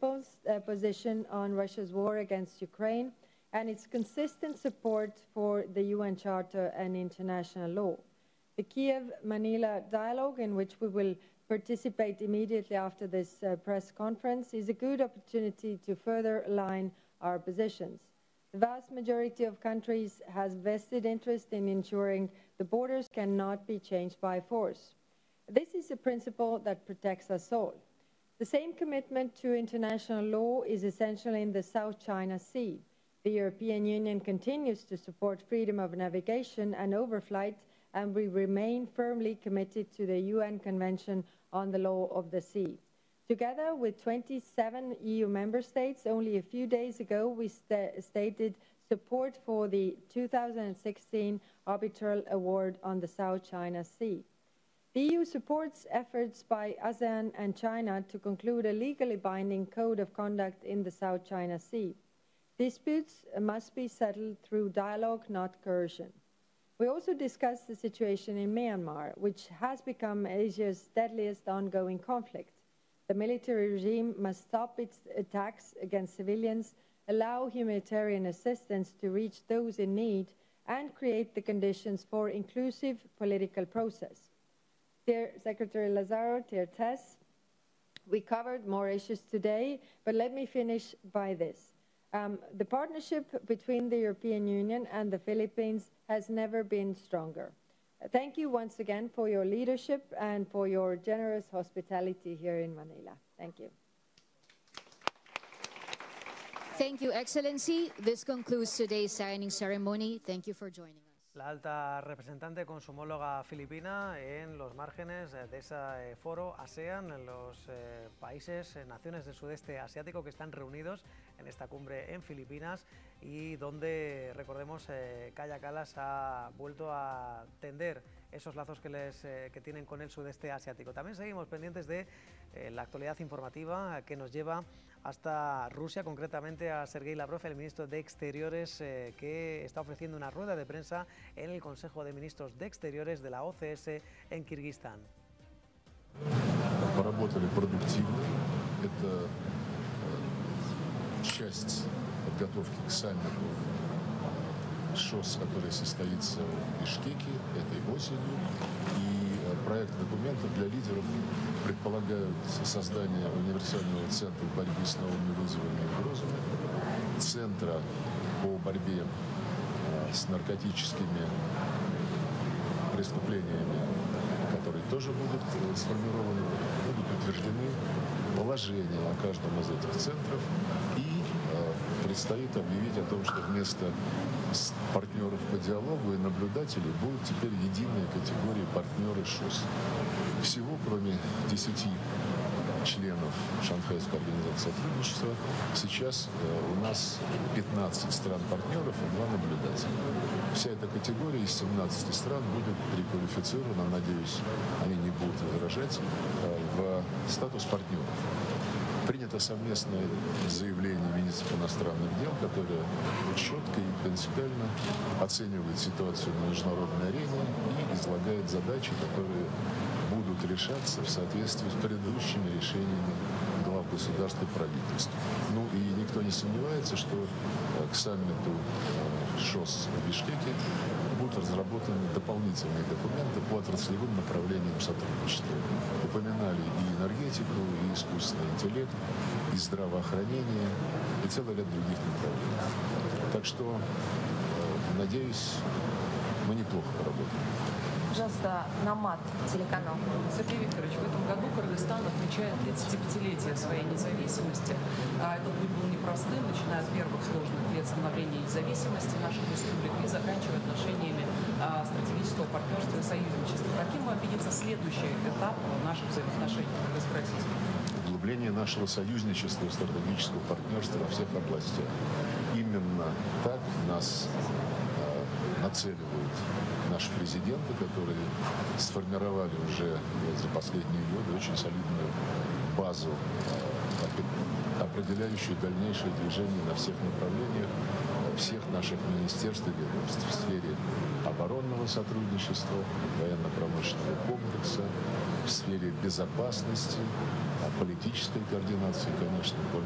principles, position on Russia's war against Ukraine, and its consistent support for the UN Charter and international law. The Kiev-Manila dialogue, in which we will participate immediately after this press conference, is a good opportunity to further align our positions. The vast majority of countries has vested interest in ensuring the borders cannot be changed by force. This is a principle that protects us all. The same commitment to international law is essential in the South China Sea. The European Union continues to support freedom of navigation and overflight, and we remain firmly committed to the UN Convention on the Law of the Sea. Together with 27 EU member states, only a few days ago we stated support for the 2016 Arbitral Award on the South China Sea. The EU supports efforts by ASEAN and China to conclude a legally binding code of conduct in the South China Sea. Disputes must be settled through dialogue, not coercion. We also discussed the situation in Myanmar, which has become Asia's deadliest ongoing conflict. The military regime must stop its attacks against civilians, allow humanitarian assistance to reach those in need, and create the conditions for inclusive political process. Dear Secretary Lazaro, dear Tess, we covered more issues today, but let me finish by this. The partnership between the European Union and the Philippines has never been stronger. Thank you once again for your leadership and for your generous hospitality here in Manila. Thank you. Thank you, Excellency. This concludes today's signing ceremony. Thank you for joining us. La alta representante con su homóloga filipina en los márgenes de ese foro ASEAN, en los países, naciones del sudeste asiático que están reunidos en esta cumbre en Filipinas y donde, recordemos, Kaja Kallas ha vuelto a tender esos lazos que tienen con el sudeste asiático. También seguimos pendientes de la actualidad informativa que nos lleva hasta Rusia, concretamente a Sergei Lavrov, el ministro de Exteriores, que está ofreciendo una rueda de prensa en el Consejo de Ministros de Exteriores de la OCS en Kirguistán. Поработали продуктивно. Это часть подготовки к саммиту ШОС, который состоится в Бишкеке этой осенью. И проект документов для лидеров предполагают создание универсального центра борьбы с новыми вызовами и угрозами, центра по борьбе с наркотическими преступлениями, которые тоже будут сформированы, будут утверждены положения о каждом из этих центров, и предстоит объявить о том, что вместо партнеров по диалогу и наблюдателей будут теперь единые категории партнеры ШОС. Всего, кроме 10 членов Шанхайской организации сотрудничества, сейчас у нас 15 стран-партнеров и 2 наблюдателя. Вся эта категория из 17 стран будет переквалифицирована, надеюсь, они не будут возражать, в статус партнеров. Принято совместное заявление министров иностранных дел, которое четко и принципиально оценивает ситуацию на международной арене и излагает задачи, которые будут решаться в соответствии с предыдущими решениями глав государств и правительств. Ну и никто не сомневается, что к саммиту ШОС в Бишкеке будут разработаны дополнительные документы по отраслевым направлениям сотрудничества. Упоминали и энергетику, и искусственный интеллект, и здравоохранение, и целый ряд других направлений. Так что, надеюсь, мы неплохо поработаем. Пожалуйста, Намат, телеканал. Сергей Викторович, в этом году Кыргызстан отмечает 35-летие своей независимости. Этот путь был непростым, начиная от первых сложных лет становления независимости наших республик и заканчивая отношениями стратегического партнерства и союзничества. Каким вам видится следующий этап наших взаимоотношений кыргызско-российских? Углубление нашего союзничества и стратегического партнерства во всех областях. Именно так нас нацеливают наши президенты, которые сформировали уже за последние годы очень солидную базу, определяющую дальнейшее движение на всех направлениях всех наших министерств и ведомств в сфере оборонного сотрудничества, военно-промышленного комплекса, в сфере безопасности, политической координации, конечно,